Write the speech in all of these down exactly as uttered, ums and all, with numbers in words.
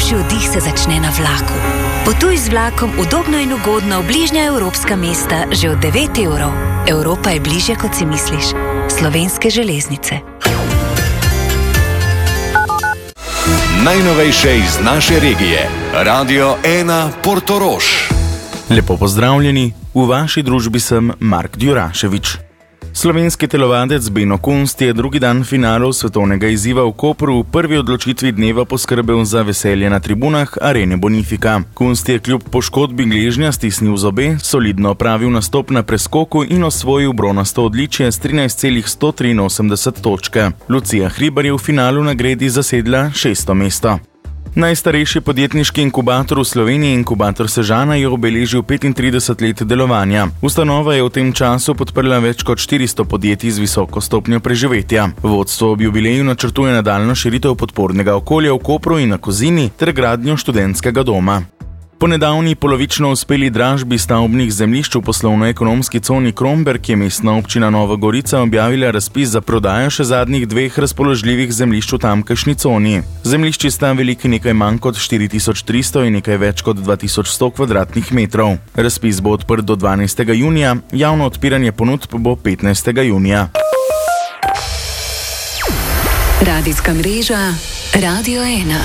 Najboljši oddih se začne na vlaku. Potuj z vlakom udobno in ugodno v bližnja evropska mesta že od devet evrov. Evropa je bližje, kot si misliš. Slovenske železnice. Najnovejše iz naše regije. Radio ena Portorož. Lepo pozdravljeni, v vaši družbi sem Mark Djuraševič. Slovenski telovadec Beno Kunst je drugi dan finalov svetovnega izziva v Kopru v prvi odločitvi dneva poskrbel za veselje na tribunah Arene Bonifika. Kunst je kljub poškodbi gležnja stisnil zobe, solidno opravil nastop na preskoku in osvojil bronasto odličje s trinajst celih sto triinosemdeset točke. Lucija Hribar je v finalu nagradi zasedla šesto mesto. Najstarejši podjetniški inkubator v Sloveniji, Inkubator Sežana, je obeležil petintrideset let delovanja. Ustanova je v tem času podprla več kot štiristo podjetij z visoko stopnjo preživetja. Vodstvo ob jubileju načrtuje nadaljnjo širitev podpornega okolja v Kopru in na Kozini ter gradnjo študentskega doma. Po nedavni polovično uspeli dražbi stavbnih zemljišč v poslovno-ekonomski coni Kromberk je mestna občina Nova Gorica objavila razpis za prodajo še zadnjih dveh razpoložljivih zemljišč v tamkajšnji coni. Zemljišči sta veliki nekaj manj kot štiri tisoč tristo in nekaj več kot dva tisoč sto kvadratnih metrov. Razpis bo odprt do dvanajstega junija, javno odpiranje ponudb bo petnajstega junija. Radijska mreža Radio ena.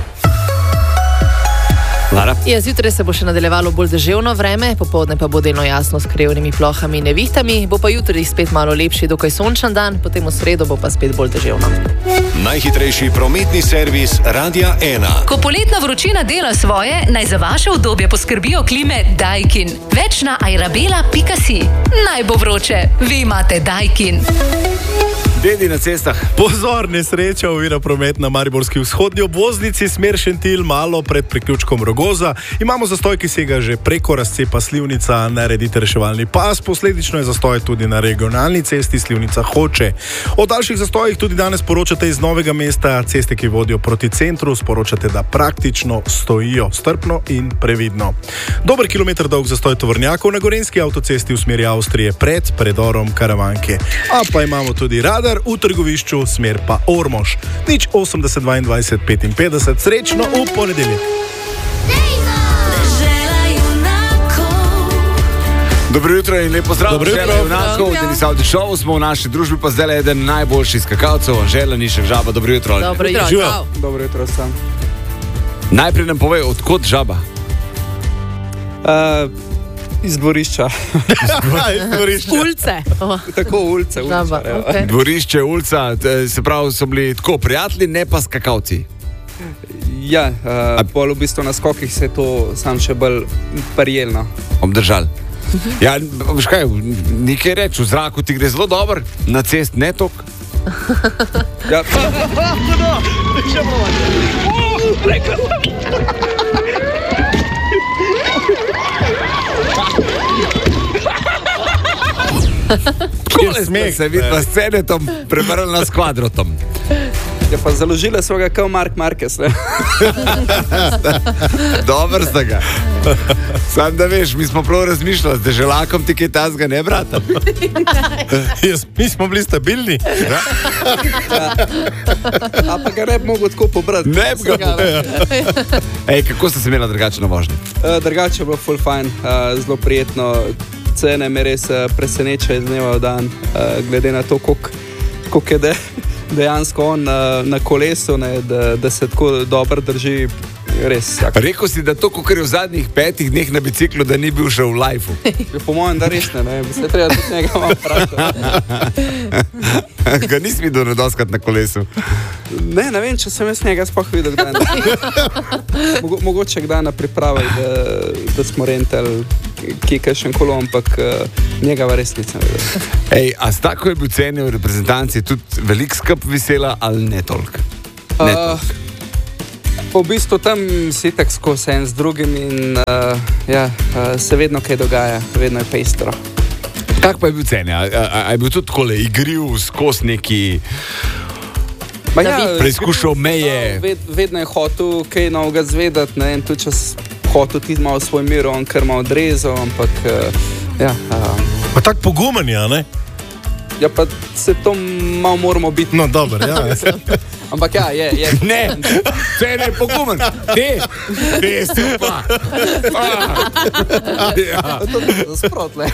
Lara. Ja, zjutraj se bo še nadaljevalo bolj deževno vreme, popoldne pa bo delno jasno s krevnimi plohami in nevihtami, bo pa jutri spet malo lepši, dokaj sončen dan, potem v sredo bo pa spet bolj deževno. Najhitrejši prometni servis Radia ena. Ko poletna vročina dela svoje, naj za vaše udobje poskrbijo klime Daikin. Več na airabela pika si. Naj bo vroče, vi imate Daikin. Dedi na cestah. Pozor, nesreča ovira promet na mariborski vzhodni obvoznici smer Šentilj, malo pred priključkom Rogoza. Imamo zastoj, ki sega že preko razcepa Slivnica, naredite reševalni pas, posledično je zastoj tudi na regionalni cesti Slivnica Hoče. O daljših zastojih tudi danes poročate iz Novega mesta, ceste, ki vodijo proti centru, sporočate, da praktično stojijo strpno in previdno. Dober kilometer dolg zastoj tovornjakov na gorenjski avtocesti v smeri Avstrije pred predorom Karavanke. A pa imamo tudi radar v Trgovišču, smer pa Ormož. Nič osemdeset dvaindvajset petinpetdeset, srečno v ponedeljek. Dobro jutro in lepo zdrav. Dobro jutro. Junakov, Denis Audi Show, smo v naši družbi pa zdaj le eden najboljših skakalcev, Anžela Nišek Žaba. Dobro jutro. Dobro jutro. Dobro jutro sam. Najprej nam povej, odkot Žaba? Uh, iz dvorišča. Iz dvorišča. Ulce. Oh. Tako ulce. ulce Žaba, okay. Dvorišče, ulca, se pravi, so bili tako prijatelji, ne pa skakalci. Ja, uh, bolj v bistvu na skokih se je to sam še bolj prijelno. Obdržal. Ja, veš kaj, nekaj reč, v zraku ti gre zelo dober, na cest ne tok. Ja. Kole smeh se vidi na scenetom, prebrali nas kvadrotom. Ja, pa založila svoga kao Mark Marquez, ne? Dobar sta ga. Sam da veš, mi smo prav razmišljali, z deželakom ti kaj tazga ne, brata? Jaz, mi smo bili stabilni. Ja. A pa ga ne bi mogel tako pobrati. Ne bi ga pobrati. Ej, kako ste se imela drugače na vožnji? Uh, drugače je bilo full fine, uh, zelo prijetno. Cene me res uh, preseneča iz dneva v dan, uh, glede na to, koliko je de, dejansko on uh, na kolesu, ne, da, da se tako dobro drži. Res. Rekel si, da to, kot je v zadnjih petih dneh na biciklu, da ni bil še v lajfu. Po mojem, da res ne, ne. Bi se treba tudi njega malo vprašati. Ga nisi videl nedoskrat na kolesu? Ne, ne vem, če sem jaz njega sploh videl kdaj. Mogo, mogoče kdaj na pripravi, da, da smo rentali kje še kolo, ampak uh, njega res nisem videl. Ej, a s tako je bil cenil v reprezentanci tudi velik skrb vesela ali ne toliko? Ne toliko. Uh, Po v bistvu tam si tak skozi en z drugim in uh, ja, uh, se vedno kaj dogaja, vedno je pestro. Kak pa je bil cene? A, a, a je bil tudi takole igriv skozi neki ja, preizkušal meje? Ved, vedno je hotel kaj novega zvedati, ne, in tudi čas hotel ti malo svoj mir, on kar malo odrezal, ampak uh, ja. Uh, pa tak pogumen, ja, ne? Ja, pa se to malo moramo biti. No, dobro, ja. Ampak ja, je, je. Ne, cene je pogumen. Te, te so pa. Ja. To je za sprot, le.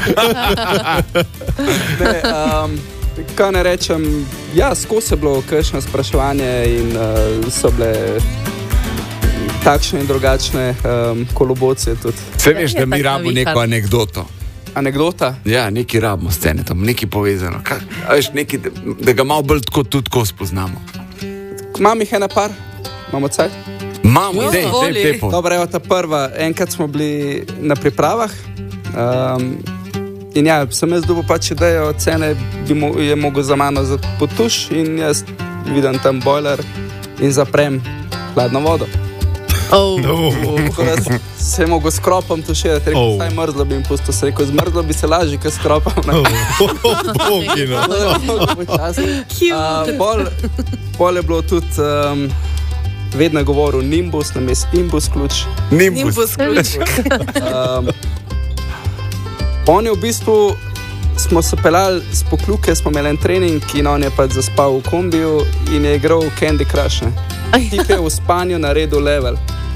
Ne, um, kaj ne rečem, ja, skozi je bilo kakšno spraševanje in uh, so bile takšne in drugačne um, kolobocije tudi. Se veš, da mi rabimo neko anekdoto. Anekdota? Ja, neki rabimo scene tam, neki povezano. Kaj, veš, neki, da, da ga malo bolj tako tudi tako spoznamo. Imam jih ena par, imamo cajt? Imamo, dej, dej, dej po. Dobro, evo ta prva, enkrat smo bili na pripravah um, in ja, sem jaz dobil pač idejo, cene bi mo, je mogel za mano za potuš in jaz vidim tam bojler in zaprem hladno vodo. Oh. No. Se je mogel s kropom tuširati, rekel, oh. Saj mrzlo bi jim pustil, se rekel, zmrzlo bi se lažje, kot s kropom. Oh. Bogi, no. uh, pol, pol je bilo tudi, um, vedno je govoril Nimbus, namest Imbus ključ. Nimbus, Nimbus ključ. um, on je v bistvu, smo se pelali z Pokljuke, smo imeli en trening in on je pač zaspal v kombiju in je igral Candy Crush. Tip je v spanju naredil level.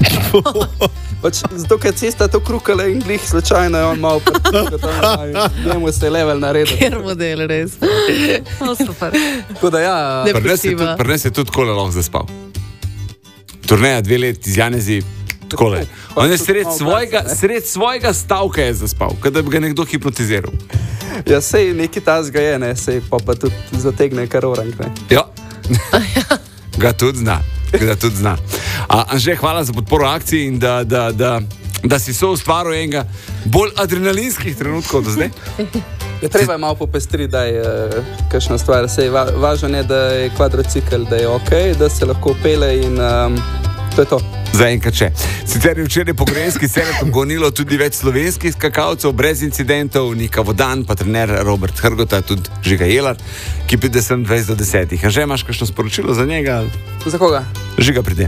Pač, zato, ker cesta to krukala in glih slučajno je on malo pritkal, njemu se je level naredil. Ker model, res. No, super. Tako da ja. Depresiva. Pri nas je tudi takole lahko zaspal. Turneja dve let iz Janezi, takole. On je sred svojega, sred svojega stavka je zaspal, kot da bi ga nekdo hipnotiziral. Ja, sej neki tazga je, ne, sej pa pa tudi zategne kar orang, ne. Ja. Ga tudi zna. Da tudi zna. A, Anže, hvala za podporo akciji in da, da, da, da si so ustvaril enega bolj adrenalinskih trenutkov do zdaj. Ja, treba je malo popestriti, da je uh, kakšna stvar. Sej, va, važno je, da je kvadrocikl, da je ok, da se lahko pele in um, to je to. Zaenkrat še. Sicer je včeraj po Gorenjski Seletom gonilo tudi več slovenskih skakalcev brez incidentov, Nika Vodan, pa trener Robert Hrgota, tudi Žiga Jelar, ki pride sem dvajset do deset. Anže, imaš kakšno sporočilo za njega? Za koga? Žiga pride.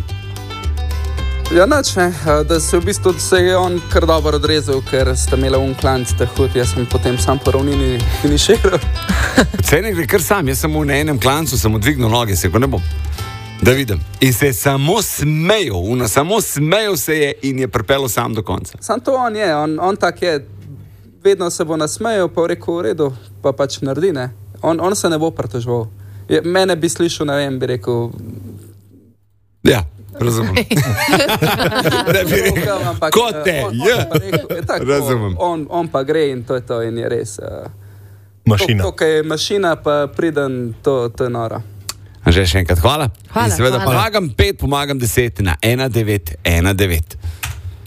Ja, nič, ne. Da se v bistvu se je on kar dobro odrezal, ker sta imela un klanc ta hud, jaz sem potem sam po ravnini finiširal. Saj ne gre kar sam, jaz sem v na enem klancu, sem odvignil noge, se ko ne bom. Da vidim. In se je samo smejal, una, samo smejal se je in je pripelil sam do konca. Sam to on je, on, on tak je, vedno se bo nasmejal, pa rekel, v redu, pa pač naredi, ne. On, on se ne bo pritoževal. Mene bi slišal, ne vem, bi rekel... Ja, razumem. Ne bi rekel, kot te, je. Razumem. On, on pa gre in to je to in je res. Uh, Mašina. To, to, kaj je mašina, pa priden, to, to je noro. Anže, še enkrat hvala. Hvala, in seveda hvala. pomagam pet, pomagam deset na ena devet ena devet.